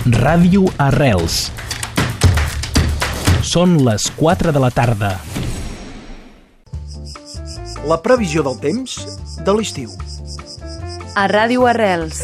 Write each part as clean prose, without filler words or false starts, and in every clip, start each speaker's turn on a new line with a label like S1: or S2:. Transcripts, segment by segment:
S1: Ràdio Arrels. Són les 4 de la tarda.
S2: La previsió del temps de l'estiu.
S3: A Ràdio Arrels.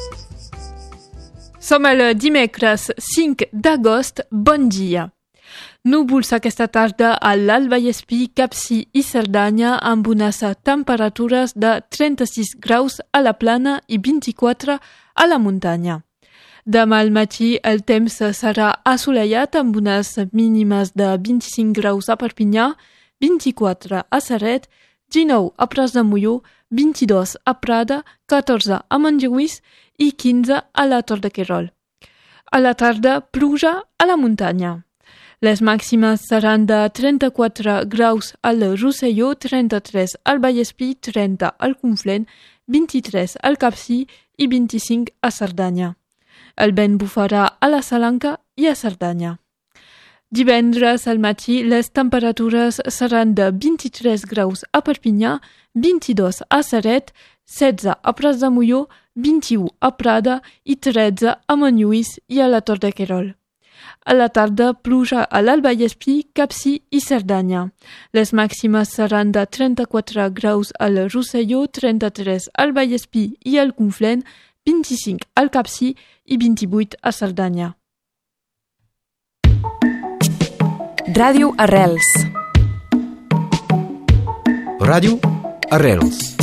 S4: Som el dimecres 5 d'agost. Bon dia. Núvols aquesta tarda a l'Alt Vallespir, Capcir i Cerdanya amb unes temperatures de 36 graus a la plana i 24 a la muntanya. Demà al matí el temps serà assolellat amb unes mínimes de 25 graus a Perpinyà, 24 a Ceret, 19 a Prats de Molló, 22 a Prada, 14 a Montjuïc i 15 a la Tor de Querol. A la tarda, pluja a la muntanya. Les màximes seran de 34 graus al Rosselló, 33 al Vallespir, 30 al Conflent, 23 al Capcir i 25 a Cerdanya. El vent bufarà a la Salanca i a Cerdanya. Divendres al matí les temperatures seran de 23 graus a Perpinyà, 22 a Ceret, 16 a Prats de Molló, 21 a Prada i 13 a Montjuïc i a la Tor de Querol. A la tarda, pluja a l'Alt Vallespir, Capcir i Cerdanya. Les màximes seran de 34 graus al Rosselló, 33 al Vallespir i al Conflent, 25 al Capcir i 28 a Cerdanya.
S3: Ràdio Arrels.
S5: Ràdio Arrels.